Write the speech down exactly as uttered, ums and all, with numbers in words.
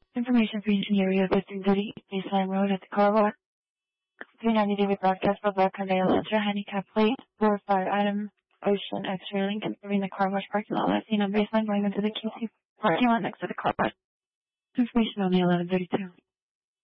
Information for each area of thirteen thirty Baseline Road at the car wash. three ninety David Broadcast for Black Hyundai Elantra Handicap Plate. four five Adam Ocean X-Ray Link confirming the car wash parking lot. Last seen on baseline going into the Q C parking lot next to the car wash. Information on the eleven thirty-two.